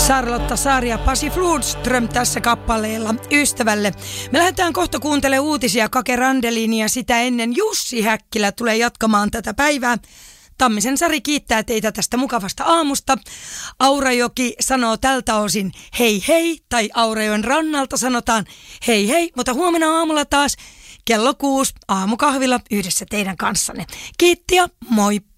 Charlotta Saari ja Pasi Flodström tässä kappaleella Ystävälle. Me lähdetään kohta kuuntelemaan uutisia Kake Randelin ja sitä ennen Jussi Häkkilä tulee jatkamaan tätä päivää. Tammisen Sari kiittää teitä tästä mukavasta aamusta. Aurajoki sanoo tältä osin hei hei, tai Aurajoen rannalta sanotaan hei hei, mutta huomenna aamulla taas kello 6 aamukahvilla yhdessä teidän kanssanne. Kiitti ja moi!